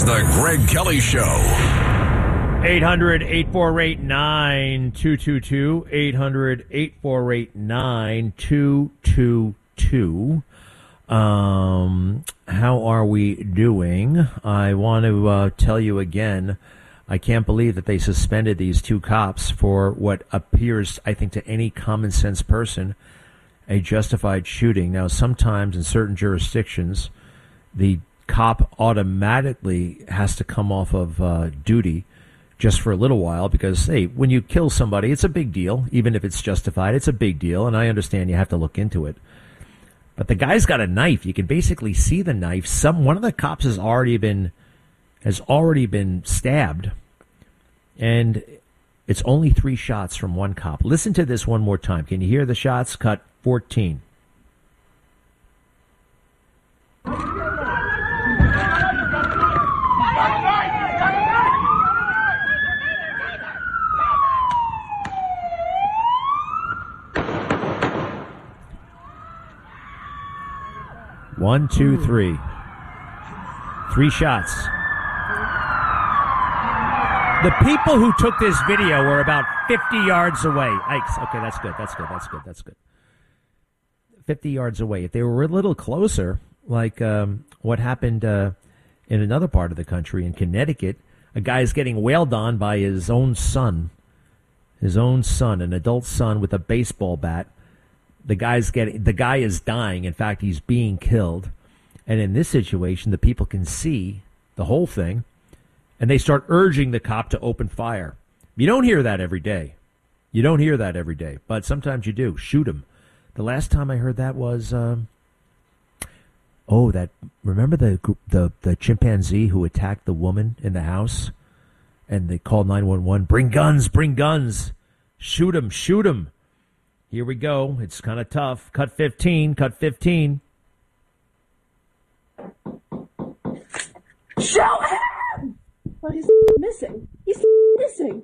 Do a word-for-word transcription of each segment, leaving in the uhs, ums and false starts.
The Greg Kelly Show. eight hundred, eight four eight, nine two two two. eight hundred, eight four eight, nine two two two. Um, how are we doing? I want to uh, tell you again, I can't believe that they suspended these two cops for what appears, I think, to any common sense person, a justified shooting. Now, sometimes in certain jurisdictions, the cop automatically has to come off of uh, duty just for a little while because, hey, when you kill somebody, it's a big deal. Even if it's justified, it's a big deal, and I understand you have to look into it. But the guy's got a knife. You can basically see the knife. Some one of the cops has already been has already been stabbed, and it's only three shots from one cop. Listen to this one more time. Can you hear the shots? Cut fourteen. One, two, three. Three shots. The people who took this video were about fifty yards away. Ike's. Okay, that's good. That's good. That's good. That's good. fifty yards away. If they were a little closer, like um, what happened uh, in another part of the country, in Connecticut, a guy's getting wailed on by his own son. His own son, an adult son with a baseball bat. The guy's getting. The guy is dying. In fact, he's being killed. And in this situation, the people can see the whole thing, and they start urging the cop to open fire. You don't hear that every day. You don't hear that every day, but sometimes you do. Shoot him. The last time I heard that was, um, oh, that. Remember the the the chimpanzee who attacked the woman in the house, and they called nine one one. Bring guns! Bring guns! Shoot him! Shoot him! Here we go. It's kind of tough. Cut fifteen. Cut fifteen. Show him! Well, he's missing. He's missing.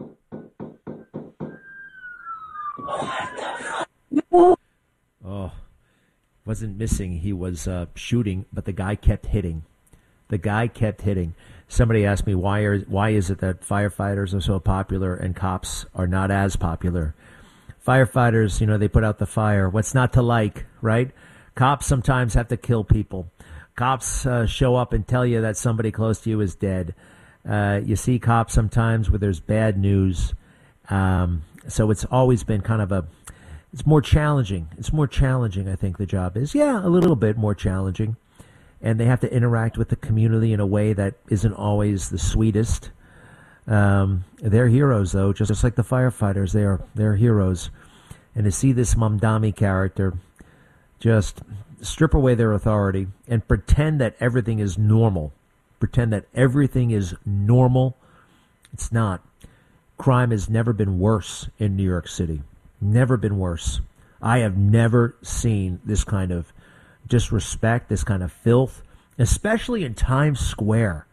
What the fuck? Oh, wasn't missing. He was uh, shooting, but the guy kept hitting. The guy kept hitting. Somebody asked me, why are why is it that firefighters are so popular and cops are not as popular? Firefighters, you know, they put out the fire. What's not to like, right? Cops sometimes have to kill people. Cops uh, show up and tell you that somebody close to you is dead. Uh, you see cops sometimes where there's bad news. Um, so it's always been kind of a, it's more challenging. It's more challenging, I think the job is. Yeah, a little bit more challenging. And they have to interact with the community in a way that isn't always the sweetest. Um, they're heroes, though, just, just like the firefighters. They are they're heroes. And to see this Mamdani character just strip away their authority and pretend that everything is normal, pretend that everything is normal, it's not. Crime has never been worse in New York City. Never been worse. I have never seen this kind of disrespect, this kind of filth, especially in Times Square.